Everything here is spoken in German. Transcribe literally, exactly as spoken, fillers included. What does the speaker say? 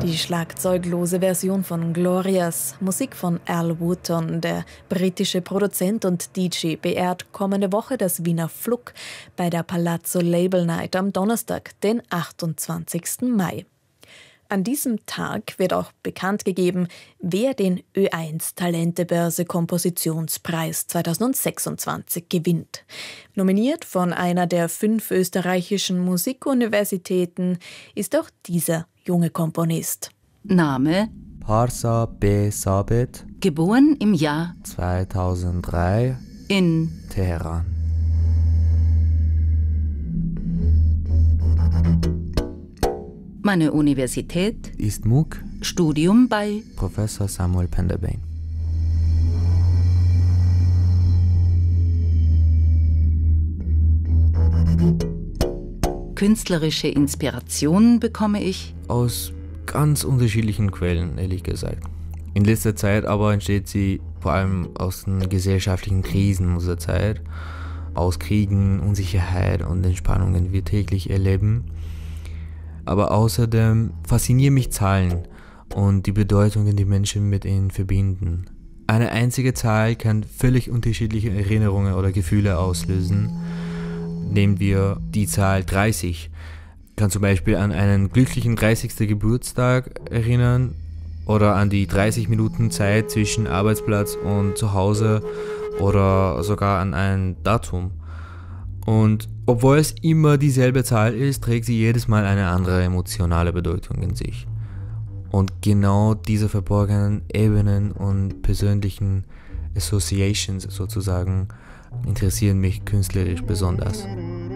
Die schlagzeuglose Version von Glorious, Musik von Al Wooton, der britische Produzent und D J, beehrt kommende Woche das Wiener Fluck bei der Palazzo Label Night am Donnerstag, den achtundzwanzigsten Mai. An diesem Tag wird auch bekannt gegeben, wer den Ö eins Talentebörse Kompositionspreis zweitausendsechsundzwanzig gewinnt. Nominiert von einer der fünf österreichischen Musikuniversitäten ist auch dieser junge Komponist. Name: Parsa B. Sabit. Geboren im Jahr zweitausenddrei in Teheran. Meine Universität Ist M U G. Studium bei Professor Samuel Penderbain. Künstlerische Inspiration bekomme ich Aus ganz unterschiedlichen Quellen, ehrlich gesagt. In letzter Zeit aber entsteht sie vor allem aus den gesellschaftlichen Krisen unserer Zeit, aus Kriegen, Unsicherheit und Entspannungen, die wir täglich erleben. Aber außerdem faszinieren mich Zahlen und die Bedeutungen, die Menschen mit ihnen verbinden. Eine einzige Zahl kann völlig unterschiedliche Erinnerungen oder Gefühle auslösen. Nehmen wir die Zahl dreißig. Kann zum Beispiel an einen glücklichen dreißigsten Geburtstag erinnern oder an die dreißig Minuten Zeit zwischen Arbeitsplatz und Zuhause oder sogar an ein Datum. Und obwohl es immer dieselbe Zahl ist, trägt sie jedes Mal eine andere emotionale Bedeutung in sich. Und genau diese verborgenen Ebenen und persönlichen Associations sozusagen interessieren mich künstlerisch besonders.